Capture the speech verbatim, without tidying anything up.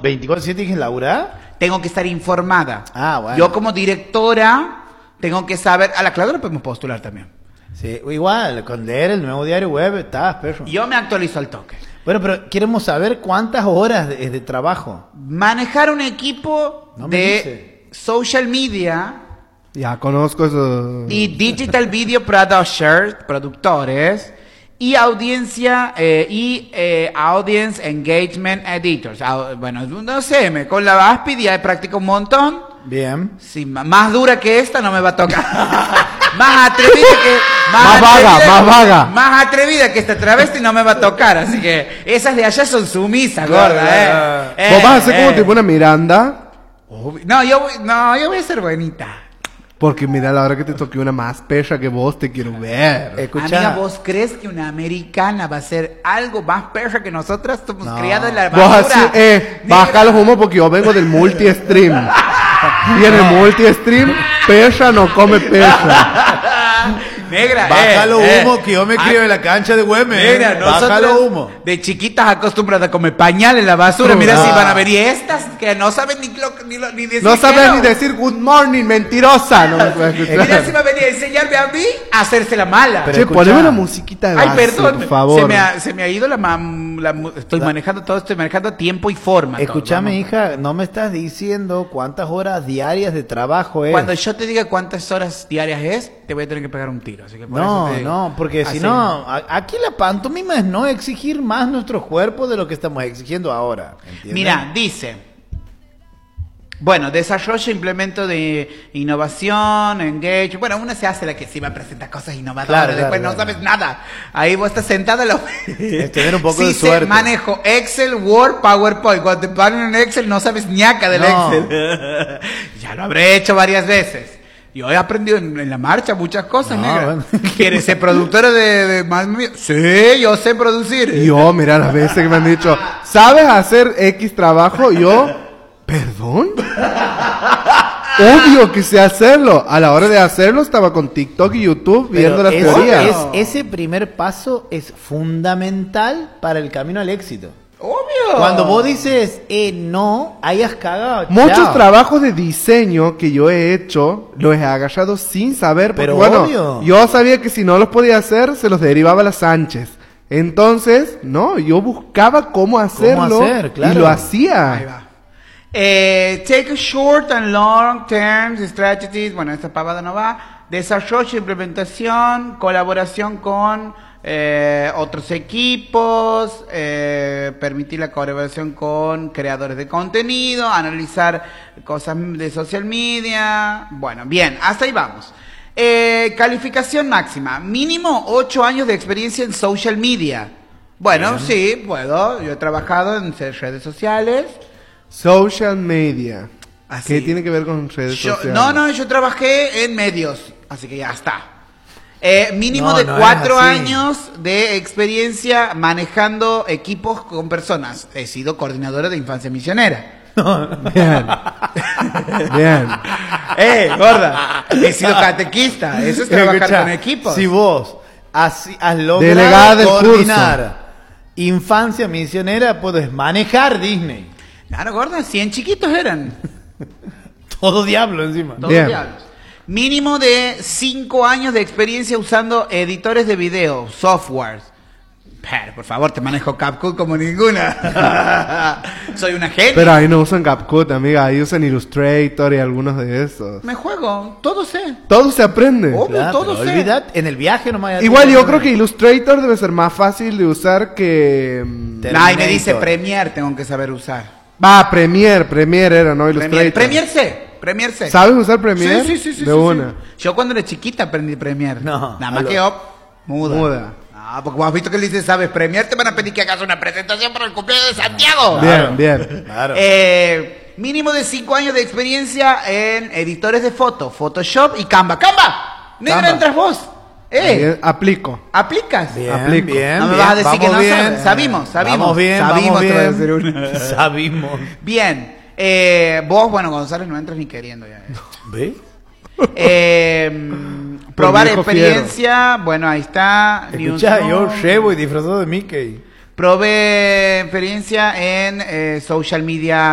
veinticuatro siete tienes que laburar. Tengo que estar informada. Ah, bueno. Yo como directora tengo que saber... A la Claudia podemos postular también. Sí, igual, con leer el nuevo diario web, estás, perro. Yo me actualizo al toque. Bueno, pero queremos saber cuántas horas de, de trabajo. Manejar un equipo No me de dice. social media Ya conozco eso. y digital video producers, productores, y audiencia eh, y eh, audience engagement editors. Ah, bueno, no sé, me, con la Aspid ya practico un montón. Bien. Sí, ma- más dura que esta no me va a tocar. Más atrevida que... Más vaga, atrevida- más vaga. Más atrevida que esta travesti no me va a tocar. Así que esas de allá son sumisas, Claro, gorda, claro. eh. Vos Eh, vas a hacer como eh. tipo una Miranda. Obvio. No, yo voy, no, yo voy a ser bonita. Porque mira, la hora que te toque una más perra que vos, te quiero ver. Escucha. Amiga, ¿vos crees que una americana va a ser algo más perra que nosotras? Somos No. criadas en la Vos basura. así, eh, baja los humos porque yo vengo del multi-stream. Y en el multi-stream, perra no come perra. Negra, Bájalo eh, humo, eh. que yo me Ah, crío en la cancha de Güemes. Negra, Bájalo nosotras humo. de chiquitas acostumbradas a comer pañal en la basura. Mira Ah. si van a venir estas que no saben ni, lo, ni, lo, ni decir No sabes hello. ni decir good morning, mentirosa. No me puedes Mira si escuchar. va a venir a enseñarme a mí a hacerse la mala. Pero Che, escuchá. poneme una musiquita de Ay, base, perdón, por favor. Se, me ha, se me ha ido la, mam- la mu- estoy La- manejando todo, estoy manejando tiempo y forma. todo, Escúchame, vamos. hija, no me estás diciendo cuántas horas diarias de trabajo es. Cuando yo te diga cuántas horas diarias es, te voy a tener que pegar un tiro. Así que por No, eso te digo. no, porque si Así. no, a- aquí la pantomima es no exigir más nuestro cuerpo de lo que estamos exigiendo ahora. ¿entiendes? Mira, dice, bueno, desarrollo e implemento de innovación, engage. Bueno, uno se hace la que sí va a presentar cosas innovadoras, Claro, claro, después no claro. sabes nada. Ahí vos estás sentado en la... Es tener un poco sí de sé, suerte. manejo Excel, Word, PowerPoint. Cuando te ponen en Excel no sabes ñaca del No. Excel. Ya lo habré hecho varias veces. Yo he aprendido en, en la marcha muchas cosas, No, negra. bueno. ¿Quieres ser productora de, de más mío? Sí, yo sé producir. Y yo, mira las veces que me han dicho, ¿sabes hacer X trabajo? Y yo, ¿perdón? Obvio que sé hacerlo. A la hora de hacerlo estaba con TikTok y YouTube viendo Pero las es- teorías. es- ese primer paso es fundamental para el camino al éxito. Obvio. Cuando vos dices, eh, no, hayas cagado. Muchos chao. trabajos de diseño que yo he hecho, los he agarrado sin saber. Porque, Pero bueno, obvio. yo sabía que si no los podía hacer, se los derivaba a las Sánchez. Entonces, no, yo buscaba cómo hacerlo hacer, claro. y lo hacía. Ahí va. Eh, take a short and long term strategies. Bueno, esta pavada no va. Desarrollo, implementación, colaboración con eh, otros equipos, eh, permitir la colaboración con creadores de contenido, analizar cosas de social media. Bueno, bien, hasta ahí vamos. Eh, calificación máxima, mínimo ocho años de experiencia en social media. Bueno, sí, puedo. Yo he trabajado en redes sociales. Social media. Así. ¿Qué tiene que ver con redes Yo- sociales? no, no, yo trabajé en medios, así que ya está. Eh, mínimo No, de no es cuatro así. años de experiencia manejando equipos con personas. He sido coordinadora de infancia misionera. Bien. Bien. ¡Eh, gorda! He sido catequista. Eso es trabajar Escucha, con equipos. Si vos has, has logrado Delegada del coordinar infancia misionera, puedes manejar Disney. Claro, gorda, cien chiquitos eran. Todo diablo encima. Todos Bien. diablos. Mínimo de cinco años de experiencia usando editores de video, softwares. Pero, por favor, te manejo CapCut como ninguna. Soy una genia. Pero ahí no usan CapCut, amiga. Ahí usan Illustrator y algunos de esos. Me juego, todo sé. Todo se aprende. Obvio, Claro, todo pero sé. olvidad, en el viaje no me vaya a Igual tirar yo creo nada. que Illustrator debe ser más fácil de usar que... mm, Te- Nah, y me dice Terminator. Premiere, tengo que saber usar. Va, Premiere. Premiere era, ¿no? Illustrator. Premiere, Premiere sé, Premiere sé. ¿Sabes usar Premiere? Sí, sí, sí, sí. De sí, una. sí. Yo cuando era chiquita aprendí Premiere. No, Nada más aló. que yo, muda. Muda. Ah, porque vos has visto que le dice, ¿sabes Premiere? Te van a pedir que hagas una presentación para el cumpleaños de Santiago. Bien, bien. Claro. Eh, mínimo de cinco años de experiencia en editores de foto, Photoshop y Canva. ¡Canva! Negra, Canva. entras vos. ¡Eh! Bien, aplico. ¿Aplicas? Bien, aplico. bien, No me bien. vas a decir que Vamos no bien. sabes. Sabimos, sabimos. Vamos bien, Sabimos, vamos te voy a bien. decir una. Sabimos. Bien. Eh, vos, bueno, González, no entras ni queriendo ya. eh. ¿Ve? Eh, probar viejo experiencia, bueno, ahí está. Escuchá, News yo Room. llevo y disfrazado de Mickey. Probé experiencia en eh, social media